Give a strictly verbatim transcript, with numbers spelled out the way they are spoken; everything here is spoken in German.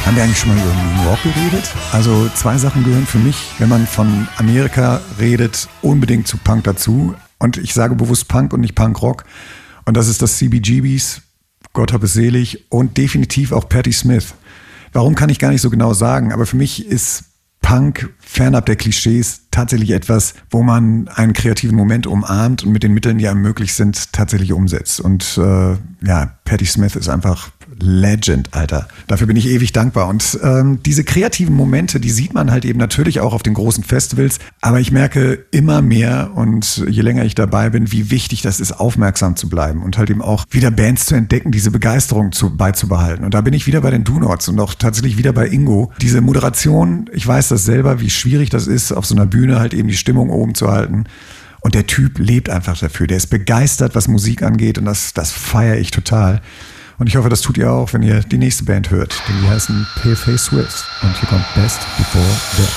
Haben wir eigentlich schon mal über New York geredet? Also zwei Sachen gehören für mich, wenn man von Amerika redet, unbedingt zu Punk dazu. Und ich sage bewusst Punk und nicht Punkrock. Und das ist das C B G Bs, Gott hab es selig, und definitiv auch Patti Smith. Warum kann ich gar nicht so genau sagen, aber für mich ist Punk fernab der Klischees tatsächlich etwas, wo man einen kreativen Moment umarmt und mit den Mitteln, die einem möglich sind, tatsächlich umsetzt. Und äh, ja, Patti Smith ist einfach Legend, Alter. Dafür bin ich ewig dankbar. Und ähm, diese kreativen Momente, die sieht man halt eben natürlich auch auf den großen Festivals. Aber ich merke immer mehr und je länger ich dabei bin, wie wichtig das ist, aufmerksam zu bleiben und halt eben auch wieder Bands zu entdecken, diese Begeisterung zu, beizubehalten. Und da bin ich wieder bei den Do-Nots und auch tatsächlich wieder bei Ingo. Diese Moderation, ich weiß das selber, wie schwierig das ist, auf so einer Bühne halt eben die Stimmung oben zu halten. Und der Typ lebt einfach dafür. Der ist begeistert, was Musik angeht, und das, das feiere ich total. Und ich hoffe, das tut ihr auch, wenn ihr die nächste Band hört. Denn die heißen Paleface Swift. Und hier kommt Best Before Death.